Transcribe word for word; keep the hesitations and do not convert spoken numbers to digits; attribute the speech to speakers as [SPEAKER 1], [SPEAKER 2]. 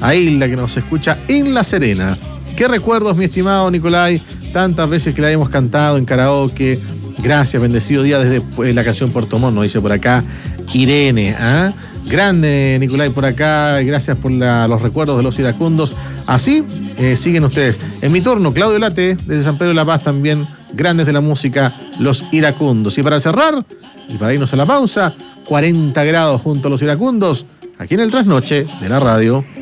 [SPEAKER 1] a Hilda, que nos escucha en La Serena. Qué recuerdos, mi estimado Nicolai, tantas veces que la hemos cantado en karaoke. Gracias, bendecido día desde eh, la canción Puerto Montt, nos dice por acá Irene. ¿ah? Grande, Nicolai, por acá. Gracias por la, los recuerdos de los iracundos. Así eh, siguen ustedes. En mi turno, Claudio Late, desde San Pedro de la Paz también. Grandes de la música, los iracundos. Y para cerrar, y para irnos a la pausa, cuarenta grados junto a los iracundos, aquí en el trasnoche de la radio.